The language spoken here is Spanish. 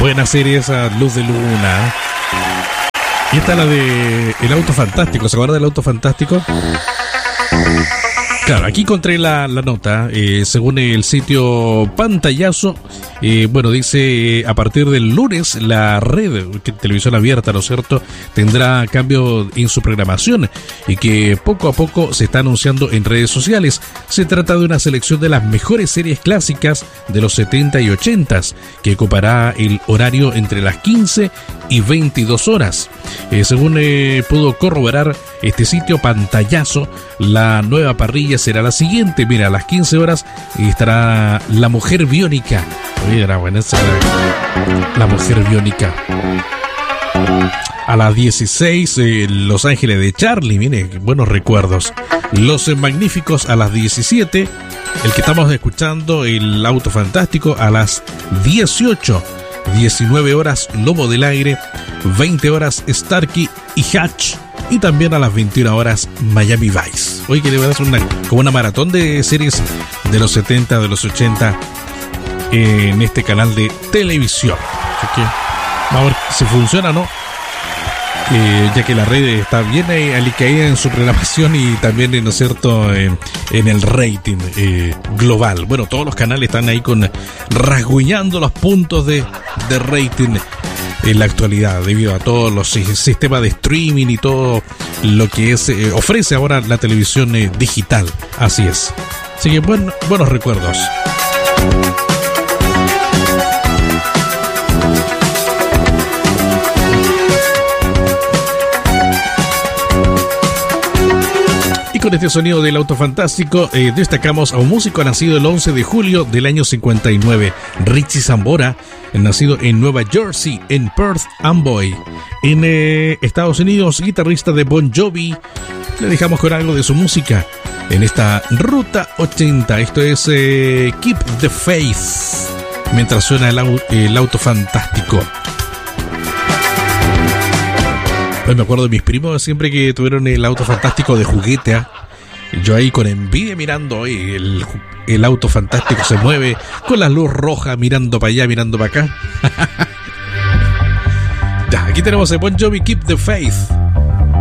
Buena serie esa, Luz de Luna. Y esta es la de El Auto Fantástico. ¿Se acuerdan del Auto Fantástico? Claro, aquí encontré la nota, según el sitio Pantallazo, bueno, dice, a partir del lunes la red televisión abierta, ¿no es cierto?, tendrá cambio en su programación y que poco a poco se está anunciando en redes sociales. Se trata de una selección de las mejores series clásicas de los 70 y 80s, que ocupará el horario entre las 15 y 22 horas. Según pudo corroborar este sitio Pantallazo, la nueva parrilla será la siguiente. Mira, a las 15 horas estará La Mujer Biónica. Oye, era buena esa, La Mujer Biónica. A las 16, Los Ángeles de Charlie. Mire, buenos recuerdos. Los Magníficos a las 17. El que estamos escuchando, El Auto Fantástico, a las 18. 19 horas, Lobo del Aire. 20 horas, Starkey y Hutch. Y también a las 21 horas, Miami Vice. Hoy que le voy a hacer como una maratón de series de los 70, de los 80 en este canal de televisión. Así que vamos a ver si funciona o no. Ya que la red está bien alicaída en su programación y también, ¿no es cierto?, en el rating global. Bueno, todos los canales están ahí rasguñando los puntos de rating en la actualidad, debido a todos los sistemas de streaming y todo lo que ofrece ahora la televisión digital. Así es. Así que buenos recuerdos. Con este sonido del Auto Fantástico, destacamos a un músico nacido el 11 de julio del año 59, Richie Sambora, nacido en Nueva Jersey, en Perth Amboy, en Estados Unidos, guitarrista de Bon Jovi. Le dejamos con algo de su música en esta Ruta 80. Esto es Keep the Faith, mientras suena el Auto Fantástico. Pues me acuerdo de mis primos siempre que tuvieron el Auto Fantástico de juguete. Yo ahí con envidia mirando el Auto Fantástico se mueve con la luz roja, mirando para allá, mirando para acá. Ya, aquí tenemos el Bon Jovi, Keep the Faith.